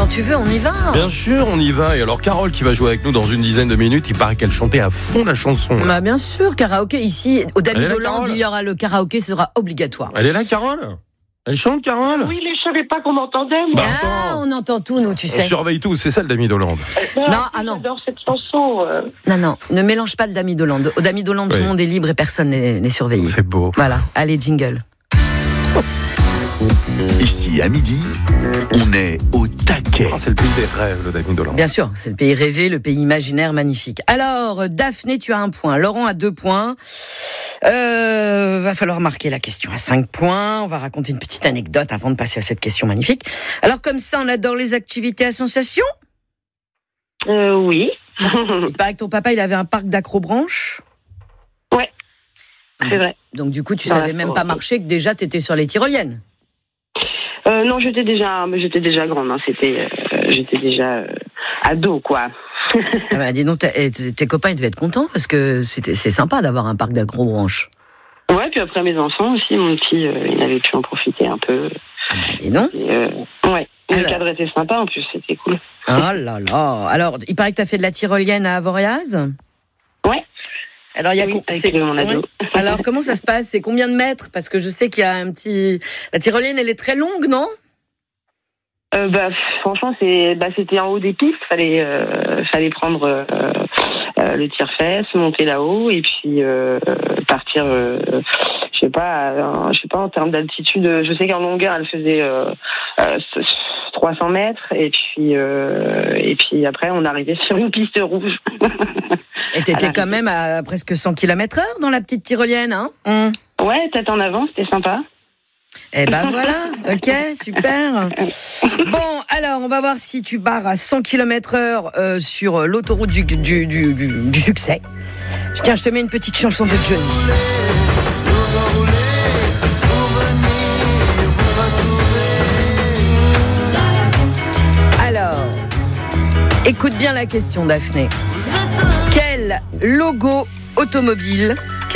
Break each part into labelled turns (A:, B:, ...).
A: quand tu veux, on y va.
B: Bien sûr, on y va. Et alors, Carole qui va jouer avec nous dans une dizaine de minutes, il paraît qu'elle chantait à fond la chanson.
A: Bah, bien sûr, karaoké. Ici, au Damy
B: Elle est là,
A: d'Hollande,
B: Carole
A: il y aura le karaoké, sera obligatoire.
B: Elle est là, Carole ? Elle chante, Carole ?
C: Oui, je savais pas qu'on m'entendait, moi.
A: On entend tout, nous, tu sais.
B: On surveille tout, c'est ça le Damy d'Hollande.
A: Non.
C: J'adore cette chanson.
A: Non, ne mélange pas le Damy d'Hollande. Au Damy d'Hollande, tout le monde est libre et personne n'est surveillé.
B: C'est beau.
A: Voilà, allez, jingle.
D: Ici, à midi, on est au taquet.
B: C'est le pays des rêves, le Damy d'Hollande.
A: Bien sûr, c'est le pays rêvé, le pays imaginaire magnifique. Alors, Daphné, tu as 1 point. Laurent a 2 points. Va falloir marquer la question à 5 points. On va raconter une petite anecdote avant de passer à cette question magnifique. Alors, comme ça, on adore les activités à sensation ?
C: Oui.
A: Il paraît que ton papa, il avait un parc d'acrobranche.
C: Ouais, c'est vrai.
A: Donc, du coup, tu savais même pas marcher, que déjà, t'étais sur les tyroliennes.
C: Non, j'étais déjà grande. Hein. J'étais déjà ado, quoi.
A: Ah bah, dis donc, tes copains, ils devaient être contents parce que c'est sympa d'avoir un parc d'acrobranche.
C: Ouais, puis après mes enfants aussi, mon petit, il avait pu en profiter un peu.
A: Ah bah, dis donc.
C: Ouais, le cadre était sympa en plus, c'était cool.
A: Oh là là. Alors, il paraît que tu as fait de la tyrolienne à Avoriaz ?
C: Ouais.
A: Alors, il y a
C: avec mon ado.
A: Ouais. Alors, comment ça se passe ? C'est combien de mètres ? Parce que je sais qu'il y a la tyrolienne, elle est très longue, non ?
C: Franchement, c'était en haut des pistes. Fallait prendre le tire-fesse, monter là-haut et puis partir. Je sais pas en termes d'altitude. Je sais qu'en longueur, elle faisait 300 mètres et puis après, on arrivait sur une piste rouge.
A: Et t'étais quand même à presque 100 km/h dans la petite tyrolienne, hein ?
C: Ouais, tête en avant, c'était sympa.
A: Eh ben voilà, ok, super. Bon, alors, on va voir si tu barres à 100 km/h sur l'autoroute du succès. Tiens, je te mets une petite chanson de Johnny. Alors, écoute bien la question, Daphné. Quel logo automobile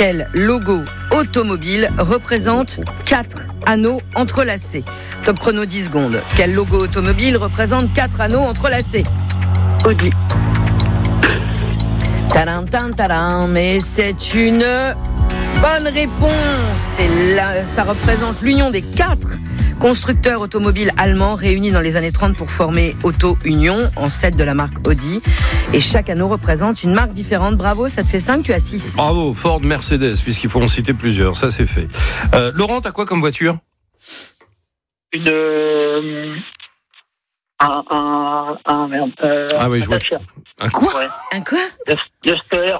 A: représente 4 anneaux entrelacés? Top chrono 10 secondes. Quel logo automobile représente 4 anneaux entrelacés?
C: Audi.
A: Tadam, tadam, tadam. Mais c'est une bonne réponse. Ça représente l'union des 4 constructeurs automobiles allemands réunis dans les années 30 pour former Auto Union, ancêtre de la marque Audi. Et chaque anneau représente une marque différente. Bravo, ça te fait 5, tu as 6.
B: Bravo, Ford, Mercedes, puisqu'il faut en citer plusieurs. Ça, c'est fait. Laurent, t'as quoi comme voiture ? Ah oui, je vois. Un quoi ?
E: Ouais.
A: Un quoi ?
E: Duster.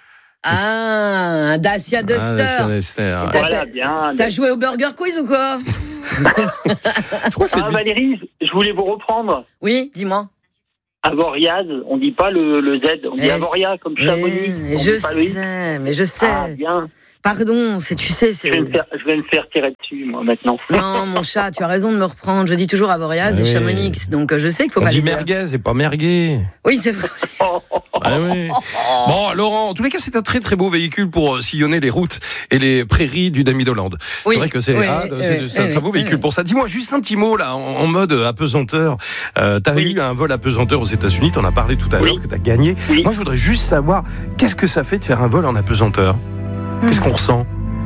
A: Un Dacia Duster.
E: Voilà, bien.
A: T'as joué au Burger Quiz ou quoi ?
B: Je crois que c'est
E: Valérie, je voulais vous reprendre.
A: Oui, dis-moi.
E: Avoriaz, on dit pas le Z, on dit Avoria comme Chamonix.
A: Je sais.
E: Ah, bien.
A: Pardon, tu sais, c'est...
E: Je vais me faire tirer dessus, moi, maintenant.
A: Non, mon chat, tu as raison de me reprendre. Je dis toujours Avoriaz et Chamonix, donc je sais qu'il faut
B: on
A: pas
B: dit
A: les dire.
B: merguez et pas merguez.
A: Oui, c'est vrai aussi.
B: Ah oui. Bon, Laurent, en tous les cas, c'est un très très beau véhicule pour sillonner les routes et les prairies du Damy d'Hollande.
A: Oui.
B: C'est vrai que c'est un très beau véhicule pour ça. Dis-moi juste un petit mot là, en mode apesanteur. T'avais eu un vol apesanteur aux États-Unis, t'en as parlé tout à l'heure, que t'as gagné.
E: Oui.
B: Moi, je voudrais juste savoir, qu'est-ce que ça fait de faire un vol en apesanteur ? Qu'est-ce qu'on ressent ?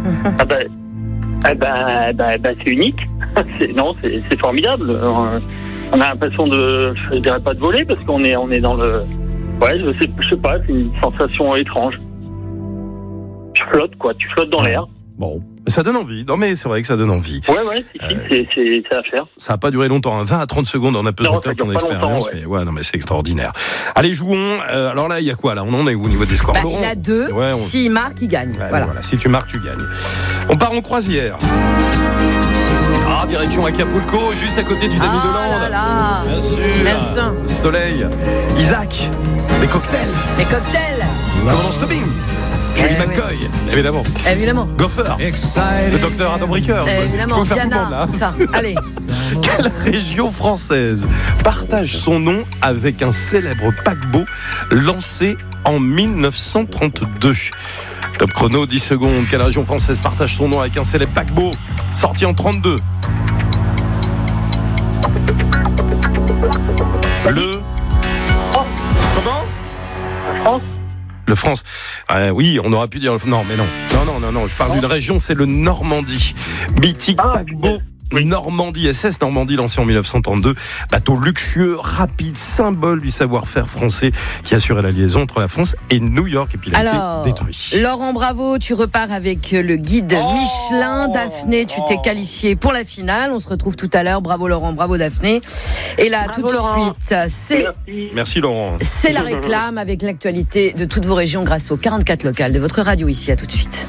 E: C'est unique. C'est formidable. On a l'impression je dirais pas de voler parce qu'on est dans le. Ouais, je sais pas, c'est une sensation étrange. Tu flottes dans l'air.
B: Bon, ça donne envie. Non, mais c'est vrai que ça donne envie.
E: Ouais, c'est à faire.
B: Ça n'a pas duré longtemps, 20 à 30 secondes en apesanteur, ton expérience. Mais c'est extraordinaire. Allez, jouons. Alors là, il y a quoi là ? On en est où au niveau des scores ?
A: Il a 2. S'il marque, il gagne. Voilà.
B: Si tu marques, tu gagnes. On part en croisière. Direction Acapulco, juste à côté du Damy d'Hollande.
A: Là.
B: Bien sûr.
A: Merci.
B: Soleil. Isaac. Les cocktails. Commandant Stubbing. Julie McCoy, évidemment. Gopher. Le docteur Adam Ricker.
A: Évidemment, Diana. Ça. Allez.
B: Quelle région française partage son nom avec un célèbre paquebot lancé en 1932 ? Top chrono, 10 secondes. Quelle région française partage son nom avec un célèbre paquebot sorti en 32 ? Le... Comment ?
E: La France.
B: Le France. Oui, on aurait pu dire... Non, mais non. Non. Je parle d'une région, c'est le Normandie. Mythique paquebot.
E: Oui.
B: Normandie, SS Normandie, lancé en 1932. Bateau luxueux, rapide, symbole du savoir-faire français qui assurait la liaison entre la France et New York. Et puis il a été détruit.
A: Laurent, bravo, tu repars avec le guide Michelin. Daphné, tu t'es qualifié pour la finale. On se retrouve tout à l'heure. Bravo Laurent, bravo Daphné. Et là,
C: Bravo,
A: tout de
C: Laurent.
A: suite, c'est
B: Merci Laurent.
A: la réclame avec l'actualité de toutes vos régions grâce aux 44 locales de votre radio ici. À tout de suite.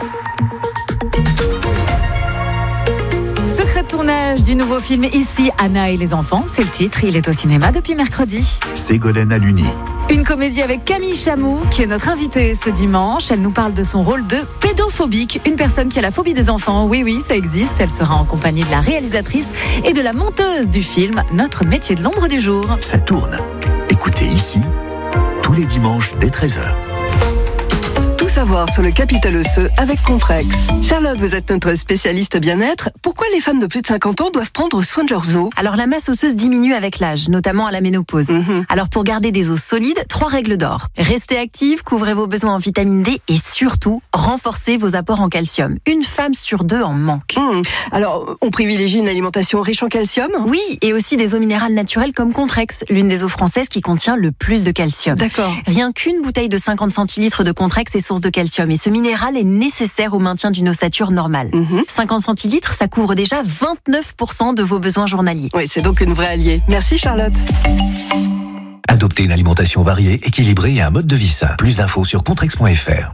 F: Secret de tournage du nouveau film Ici, Anna et les enfants, c'est le titre, il est au cinéma depuis mercredi.
D: Ségolène Aluni.
F: Une comédie avec Camille Chamou, qui est notre invitée ce dimanche. Elle nous parle de son rôle de pédophobique, une personne qui a la phobie des enfants. Oui, ça existe. Elle sera en compagnie de la réalisatrice et de la monteuse du film Notre métier de l'ombre du jour.
D: Ça tourne. Écoutez Ici, tous les dimanches dès 13h.
G: Tout savoir sur le capital osseux avec Comprex. Charlotte, vous êtes notre spécialiste bien-être. Pourquoi les femmes de plus de 50 ans doivent prendre soin de leurs os ?
H: Alors la masse osseuse diminue avec l'âge, notamment à la ménopause. Alors pour garder des os solides, 3 règles d'or. Restez active, couvrez vos besoins en vitamine D et surtout, renforcez vos apports en calcium. Une femme sur 2 en manque.
G: Alors, on privilégie une alimentation riche en calcium ?
H: Oui, et aussi des eaux minérales naturelles comme Contrex, l'une des eaux françaises qui contient le plus de calcium.
G: D'accord.
H: Rien qu'une bouteille de 50 centilitres de Contrex est source de calcium et ce minéral est nécessaire au maintien d'une ossature normale. 50 centilitres, ça couvre déjà 29% de vos besoins journaliers.
G: Oui, c'est donc une vraie alliée. Merci Charlotte.
D: Adoptez une alimentation variée, équilibrée et un mode de vie sain. Plus d'infos sur contrex.fr.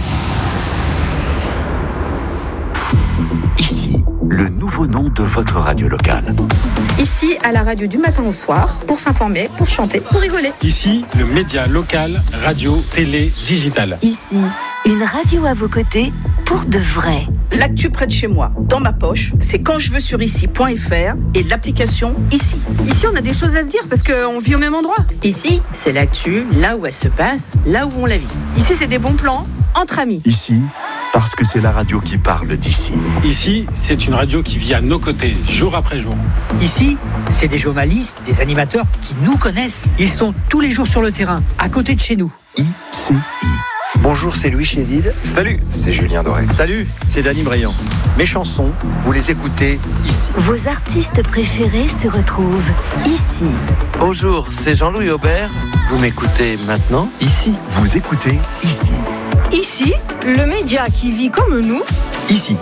D: Ici, le nouveau nom de votre radio locale.
I: Ici, à la radio du matin au soir, pour s'informer, pour chanter, pour rigoler.
J: Ici, le média local, radio, télé, digital.
K: Ici, une radio à vos côtés pour de vrai.
L: L'actu près de chez moi, dans ma poche, c'est quand je veux sur ici.fr et l'application Ici.
I: Ici, on a des choses à se dire parce qu'on vit au même endroit.
L: Ici, c'est l'actu, là où elle se passe, là où on la vit.
I: Ici, c'est des bons plans entre amis.
D: Ici, parce que c'est la radio qui parle d'ici.
J: Ici, c'est une radio qui vit à nos côtés, jour après jour.
M: Ici, c'est des journalistes, des animateurs qui nous connaissent. Ils sont tous les jours sur le terrain, à côté de chez nous.
D: ICI.
N: Bonjour, c'est Louis Chédid.
O: Salut, c'est Julien Doré.
N: Salut, c'est Dany Briand. Mes chansons, vous les écoutez ici.
K: Vos artistes préférés se retrouvent ici.
P: Bonjour, c'est Jean-Louis Aubert. Vous m'écoutez maintenant ici.
D: Vous écoutez ici.
I: Ici, le média qui vit comme nous.
D: Ici.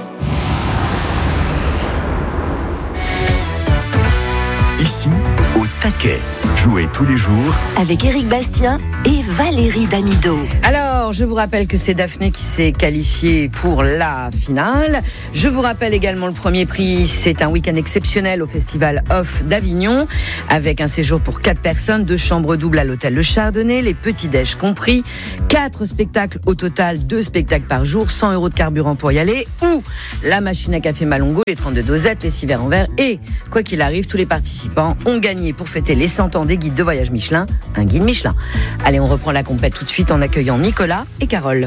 D: Ici, au taquet. Jouez tous les jours
K: avec Éric Bastien et Valérie Damido.
A: Alors, je vous rappelle que c'est Daphné qui s'est qualifiée pour la finale. Je vous rappelle également le premier prix. C'est un week-end exceptionnel au Festival Off d'Avignon avec un séjour pour 4 personnes, 2 chambres doubles à l'hôtel Le Chardonnay, les petits-déj compris, 4 spectacles au total, 2 spectacles par jour, 100 € de carburant pour y aller, ou la machine à café Malongo, les 32 dosettes, les 6 verres en verre. Et quoi qu'il arrive, tous les participants ont gagné pour fêter les 100 ans des guides de voyage Michelin, un guide Michelin. Allez, on reprend la compète tout de suite en accueillant Nicolas et Carole.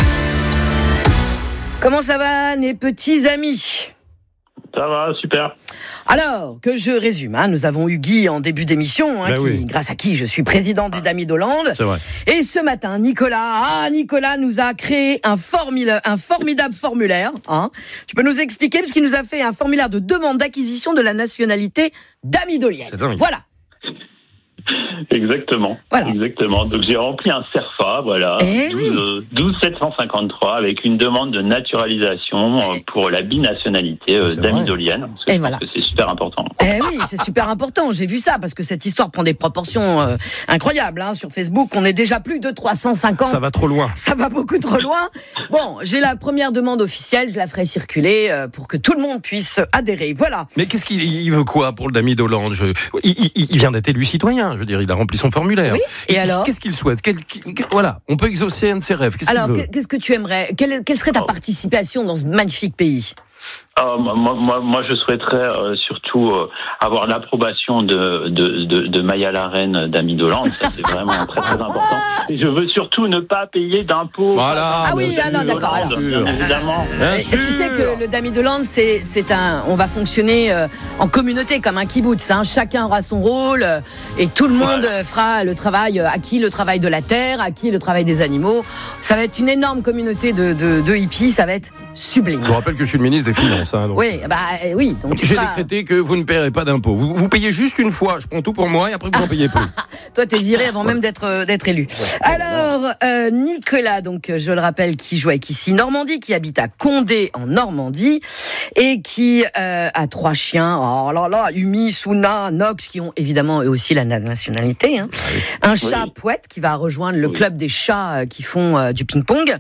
A: Comment ça va, les petits amis ?
E: Ça va, super.
A: Alors, que je résume, nous avons eu Guy en début d'émission, grâce à qui je suis président du Damido Hollande.
B: C'est vrai.
A: Et ce matin, Nicolas nous a créé un formidable formulaire. Tu peux nous expliquer, parce qu'il nous a fait un formulaire de demande d'acquisition de la nationalité damidolienne.
B: C'est dingue.
A: Voilà.
E: Exactement.
A: Voilà.
E: Exactement. Donc j'ai rempli un CERFA, 12 753 avec une demande de naturalisation pour la binationalité damidolienne.
A: Et voilà.
E: Que c'est super important.
A: Oui, c'est super important. J'ai vu ça parce que cette histoire prend des proportions incroyables. Sur Facebook, on est déjà plus de 350.
B: Ça va trop loin.
A: Ça va beaucoup trop loin. Bon, j'ai la première demande officielle. Je la ferai circuler pour que tout le monde puisse adhérer. Voilà.
B: Mais qu'est-ce qu'il veut quoi pour le Damido Hollande ? Il vient d'être élu citoyen. Je veux dire, il a rempli son formulaire.
A: Oui. Et alors ?
B: Qu'est-ce qu'il souhaite ? Voilà, on peut exaucer un de ses rêves.
A: Alors, qu'est-ce que tu aimerais ? Quelle serait ta participation dans ce magnifique pays ?
O: Moi, je souhaiterais surtout avoir l'approbation de Maya la reine d'Amidolande. Ça, c'est vraiment très très important. Et je veux surtout ne pas payer d'impôts.
B: Voilà.
A: Ah oui, non, d'accord. Alors,
O: bien évidemment.
A: Et tu sais que le Damidoland, on va fonctionner en communauté comme un kibbutz. Hein. Chacun aura son rôle et tout le monde fera le travail. À qui le travail de la terre, à qui le travail des animaux. Ça va être une énorme communauté de hippies. Ça va être sublime.
B: Je vous rappelle que je suis le ministre des Finances. Hein, donc.
A: Oui. Donc
B: j'ai décrété que vous ne paierez pas d'impôts. Vous payez juste une fois. Je prends tout pour moi et après vous n'en payez plus.
A: Toi, t'es viré avant même d'être élu. Alors, Nicolas, donc je le rappelle, qui joue avec ici Normandie, qui habite à Condé en Normandie et qui a 3 chiens. Oh là là, Umi, Suna, Nox, qui ont évidemment eux aussi la nationalité. Hein. Un chat Pouette qui va rejoindre le club des chats qui font du ping-pong.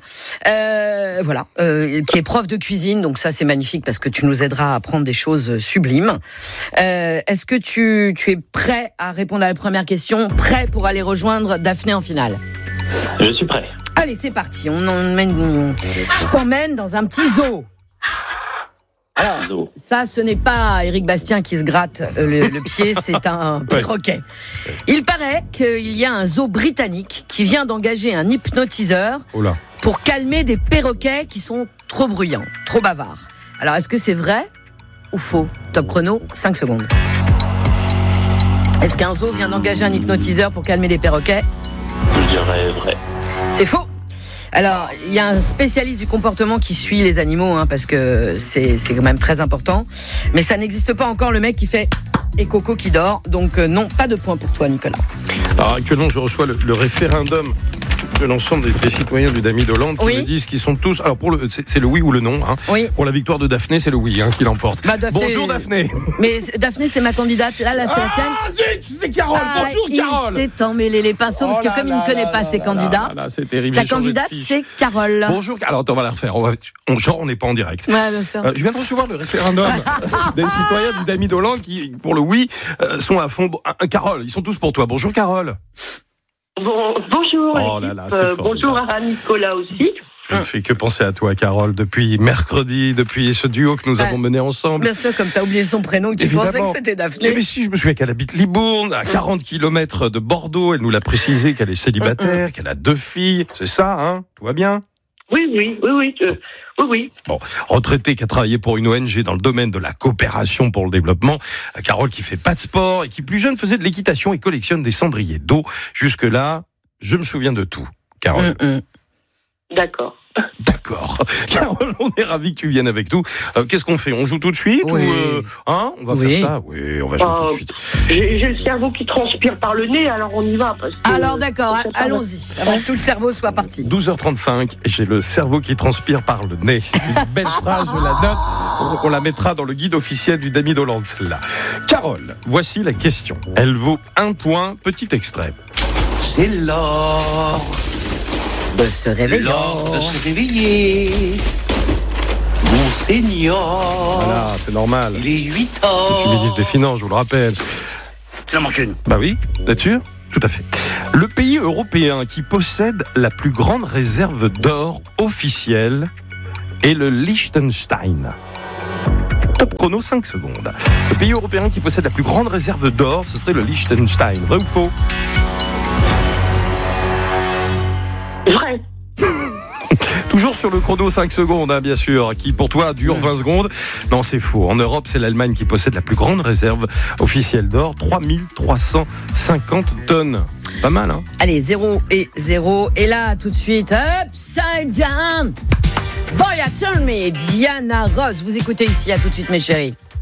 A: Qui est prof de cuisine. Donc ça, c'est magnifique parce que tu nous aideras à apprendre des choses sublimes. Est-ce que tu es prêt à répondre à la première question? Prêt pour aller rejoindre Daphné en finale?
O: Je suis prêt.
A: Allez, c'est parti. Je t'emmène dans un petit zoo. Alors, ça, ce n'est pas Éric Bastien qui se gratte le pied, c'est un perroquet. Il paraît qu'il y a un zoo britannique qui vient d'engager un hypnotiseur pour calmer des perroquets qui sont trop bruyants, trop bavards. Alors, est-ce que c'est vrai ou faux? Top chrono, 5 secondes. Est-ce qu'un zoo vient d'engager un hypnotiseur pour calmer des perroquets?
O: Je dirais vrai.
A: C'est faux. Alors, il y a un spécialiste du comportement qui suit les animaux, parce que c'est quand même très important. Mais ça n'existe pas encore, le mec qui fait et Coco qui dort. Donc non, pas de point pour toi, Nicolas.
B: Alors actuellement, je reçois le référendum de l'ensemble des citoyens du Damidoland qui me disent qu'ils sont tous... Alors, c'est le oui ou le non.
A: Oui.
B: Pour la victoire de Daphné, c'est le oui qui l'emporte.
A: Daphné,
B: bonjour Daphné.
A: Mais Daphné, c'est ma candidate. Là, c'est la tienne.
B: Zut, c'est Carole. Bonjour Carole.
A: Il s'est emmêlé les pinceaux parce que comme il ne connaît pas ses candidats,
B: c'est terrible.
A: Ta candidate, c'est Carole.
B: Bonjour. Alors, attends, on va la refaire. On n'est pas en direct.
A: Ouais, bien sûr.
B: Je viens de recevoir le référendum des citoyens du Damidoland qui, pour le oui, sont à fond. Carole, ils sont tous pour toi. Bonjour Carole.
C: Bonjour. Bonjour à Nicolas aussi.
B: Je ne fais que penser à toi, Carole, depuis mercredi, depuis ce duo que nous avons mené ensemble.
A: Bien sûr, comme tu as oublié son prénom, tu pensais que c'était Daphné.
B: Mais si, je me souviens qu'elle habite Libourne, à 40 km de Bordeaux. Elle nous l'a précisé qu'elle est célibataire, qu'elle a 2 filles. C'est ça, tout va bien?
C: Oui.
B: Bon, retraitée qui a travaillé pour une ONG dans le domaine de la coopération pour le développement. Carole qui fait pas de sport et qui plus jeune faisait de l'équitation et collectionne des cendriers d'eau. Jusque-là, je me souviens de tout, Carole.
C: D'accord.
B: Carole, on est ravis que tu viennes avec nous. Qu'est-ce qu'on fait? On joue tout de suite ou on va faire ça? Oui, on va jouer tout de suite.
C: J'ai le cerveau qui transpire par le nez, alors on y va.
A: Alors d'accord, allons-y. Avant que tout le cerveau soit parti.
B: 12h35, j'ai le cerveau qui transpire par le nez. C'est une belle phrase, je la note. On la mettra dans le guide officiel du Damidoland, celle-là. Carole, voici la question. Elle vaut 1 point. Petit extrait.
Q: C'est l'heure
A: de se réveiller.
Q: Monseigneur.
B: Voilà, c'est normal.
Q: Il est 8 heures.
B: Je suis ministre des Finances, je vous le rappelle.
Q: Il en manque une.
B: Bah oui, êtes sûr? Tout à fait. Le pays européen qui possède la plus grande réserve d'or officielle est le Liechtenstein. Top chrono, 5 secondes. Le pays européen qui possède la plus grande réserve d'or, ce serait le Liechtenstein. Vrai ou faux?
C: Vrai.
B: Toujours sur le chrono, 5 secondes, bien sûr, qui pour toi dure 20 secondes. Non, c'est faux. En Europe, c'est l'Allemagne qui possède la plus grande réserve officielle d'or, 3350 tonnes. Pas mal,
A: Allez, 0 et 0. Et là, tout de suite, Upside Down. Voya Turn Me, Diana Ross. Vous écoutez ici, à tout de suite, mes chéris.